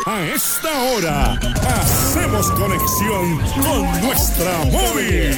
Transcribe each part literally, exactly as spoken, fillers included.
A esta hora, hacemos conexión con nuestra móvil.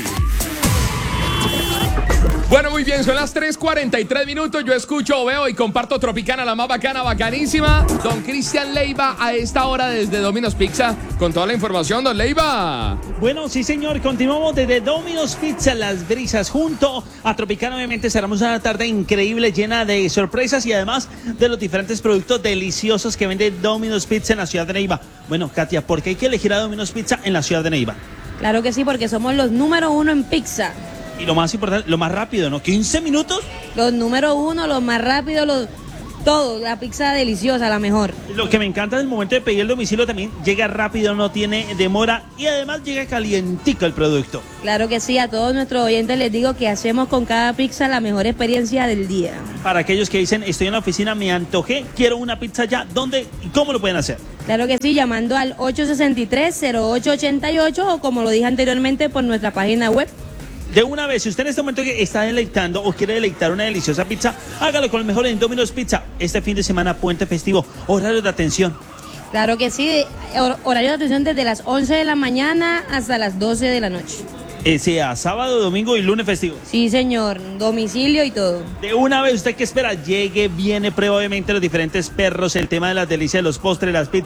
Bueno, muy bien, son las tres cuarenta y tres minutos. Yo escucho, veo y comparto Tropicana, la más bacana, bacanísima. Don Cristian Leiva a esta hora desde Domino's Pizza con toda la información, don Leiva. Bueno, sí señor, continuamos desde Domino's Pizza, Las Brisas, junto a Tropicana. Obviamente cerramos una tarde increíble, llena de sorpresas y además de los diferentes productos deliciosos que vende Domino's Pizza en la ciudad de Neiva. Bueno, Katia, ¿por qué hay que elegir a Domino's Pizza en la ciudad de Neiva? Claro que sí, porque somos los número uno en pizza. Y lo más importante, lo más rápido, ¿no? ¿quince minutos? Los número uno, los más rápidos, los... todo, la pizza deliciosa, la mejor. Lo que me encanta del momento de pedir el domicilio también, llega rápido, no tiene demora y además llega calientico el producto. Claro que sí, a todos nuestros oyentes les digo que hacemos con cada pizza la mejor experiencia del día. Para aquellos que dicen, estoy en la oficina, me antojé, quiero una pizza ya, ¿dónde y cómo lo pueden hacer? Claro que sí, llamando al ocho seis tres, cero ocho ocho ocho o como lo dije anteriormente por nuestra página web. De una vez, si usted en este momento está deleitando o quiere deleitar una deliciosa pizza, hágalo con el mejor en Domino's Pizza. Este fin de semana, puente festivo, horario de atención. Claro que sí, hor- horario de atención desde las once de la mañana hasta las doce de la noche. Eh, sea sábado, domingo y lunes festivo. Sí, señor, domicilio y todo. De una vez, ¿usted qué espera? Llegue, viene, prueba obviamente los diferentes perros, el tema de las delicias, los postres, las pizzas.